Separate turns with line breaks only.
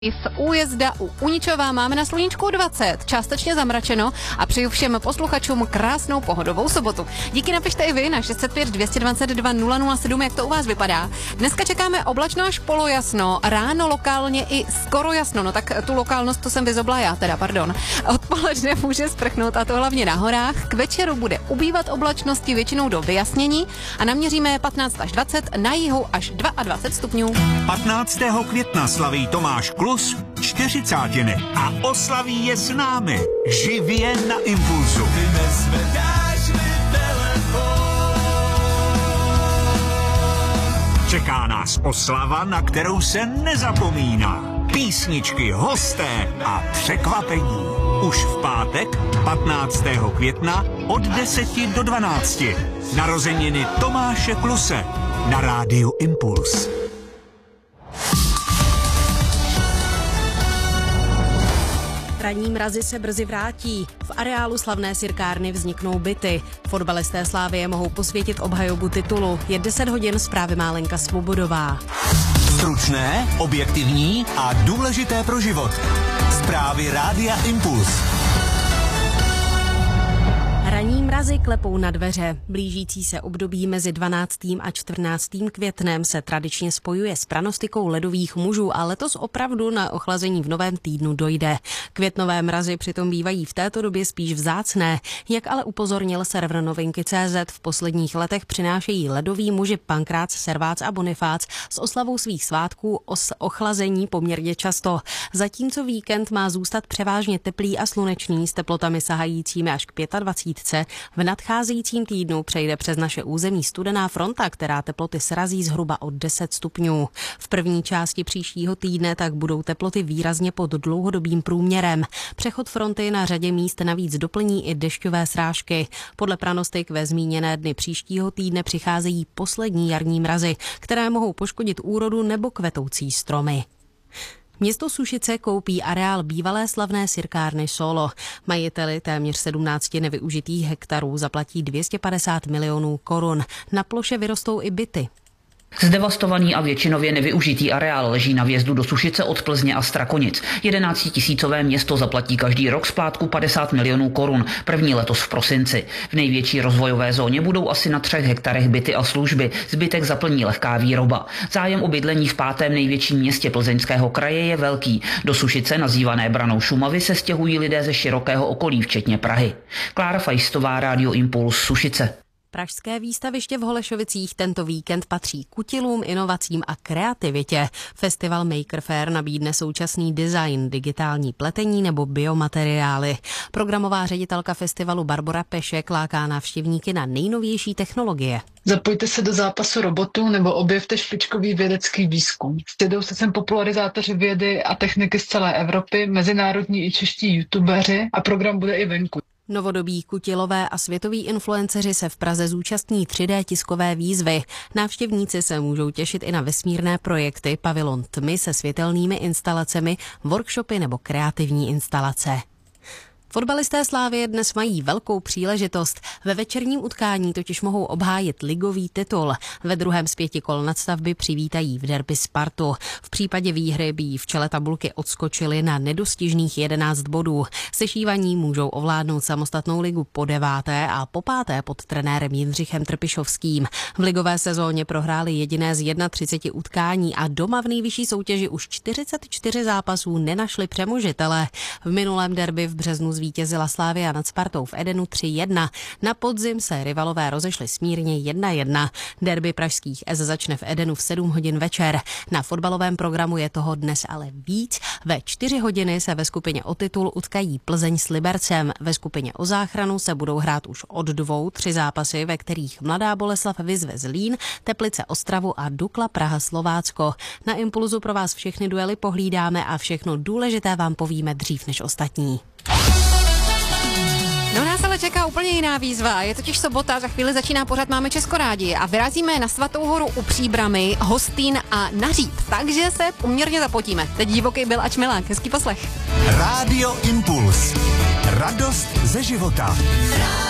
V Újezda u Uničova máme na sluníčku 20, částečně zamračeno a přeju všem posluchačům krásnou pohodovou sobotu. Díky, napište i vy na 605 222 007, jak to u vás vypadá. Dneska čekáme oblačno až polojasno, ráno lokálně i skoro jasno, no tak tu lokálnost to jsem vyzobla já, pardon. Odpoledne může sprchnout a to hlavně na horách, k večeru bude ubývat oblačnosti většinou do vyjasnění a naměříme 15 až 20, na jihu až 22 stupňů.
15. května slaví Tomáš Klus 40. a oslaví je s námi živě na Impulsu. Čeká nás oslava, na kterou se nezapomíná. Písničky, hosté a překvapení. Už v pátek, 15. května od 10 do 12. Narozeniny Tomáše Kluse na rádiu Impuls.
Ranní mrazy se brzy vrátí. V areálu slavné sirkárny vzniknou byty. Fotbalisté Slávie mohou posvětit obhajobu titulu. Je 10 hodin, zprávy má Lenka Svobodová.
Stručné, objektivní a důležité pro život. Zprávy rádia Impuls.
Ranní mrazy klepou na dveře. Blížící se období mezi 12. a 14. květnem se tradičně spojuje s pranostikou ledových mužů a letos opravdu na ochlazení v novém týdnu dojde. Květnové mrazy přitom bývají v této době spíš vzácné. Jak ale upozornil server Novinky.cz, v posledních letech přinášejí ledoví muži Pankrác, Servác a Bonifác s oslavou svých svátků ochlazení poměrně často. Zatímco víkend má zůstat převážně teplý a slunečný s teplotami sahajícími až k 25. V nadcházejícím týdnu přejde přes naše území studená fronta, která teploty srazí zhruba o 10 stupňů. V první části příštího týdne tak budou teploty výrazně pod dlouhodobým průměrem. Přechod fronty na řadě míst navíc doplní i dešťové srážky. Podle pranostik ve zmíněné dny příštího týdne přicházejí poslední jarní mrazy, které mohou poškodit úrodu nebo kvetoucí stromy. Město Sušice koupí areál bývalé slavné sirkárny Solo. Majiteli téměř 17 nevyužitých hektarů zaplatí 250 milionů korun. Na ploše vyrostou i byty.
Zdevastovaný a většinově nevyužitý areál leží na vjezdu do Sušice od Plzně a Strakonic. 11tisícové město zaplatí každý rok splátku 50 milionů korun, první letos v prosinci. V největší rozvojové zóně budou asi na 3 hektarech byty a služby, zbytek zaplní lehká výroba. Zájem o bydlení v 5. největším městě Plzeňského kraje je velký. Do Sušice, nazývané branou Šumavy, se stěhují lidé ze širokého okolí, včetně Prahy. Klára Fajstová, Radio Impuls, Sušice.
Pražské výstaviště v Holešovicích tento víkend patří kutilům, inovacím a kreativitě. Festival Maker Faire nabídne současný design, digitální pletení nebo biomateriály. Programová ředitelka festivalu Barbora Pešek láká návštěvníky na nejnovější technologie.
Zapojte se do zápasu robotů nebo objevte špičkový vědecký výzkum. Sjedou se sem popularizátoři vědy a techniky z celé Evropy, mezinárodní i čeští youtubeři a program bude i venku.
Novodobí kutilové a světoví influenceři se v Praze zúčastní 3D tiskové výzvy. Návštěvníci se můžou těšit i na vesmírné projekty, pavilon tmy se světelnými instalacemi, workshopy nebo kreativní instalace. Fotbalisté Slávie dnes mají velkou příležitost. Ve večerním utkání totiž mohou obhájit ligový titul. Ve druhém z 5 kol nadstavby přivítají v derby Spartu. V případě výhry by jí v čele tabulky odskočili na nedostižných 11 bodů. Sešívaní můžou ovládnout samostatnou ligu po 9. a po 5. pod trenérem Jindřichem Trpišovským. V ligové sezóně prohráli jediné z 31 utkání a doma v nejvyšší soutěži už 44 zápasů nenašli přemožitele. V minulém derby v březnu zvítězila Slavia nad Spartou v Edenu 3-1. Na podzim se rivalové rozešli smírně 1-1. Derby pražských S začne v Edenu v 7 hodin večer. Na fotbalovém programu je toho dnes ale víc. Ve 4 hodiny se ve skupině o titul utkají Plzeň s Libercem. Ve skupině o záchranu se budou hrát už od 2-3 zápasy, ve kterých Mladá Boleslav vyzve Zlín, Teplice Ostravu a Dukla Praha Slovácko. Na Impulzu pro vás všechny duely pohlídáme a všechno důležité vám povíme dřív než ostatní.
No nás ale čeká úplně jiná výzva. Je totiž sobota, za chvíli začíná pořad Máme Česko rádi a vyrazíme na Svatou horu u Příbramy, Hostýn a na Říp. Takže se poměrně zapotíme. Teď divoký byl a čmelák. Hezký poslech.
Rádio Impuls. Radost ze života.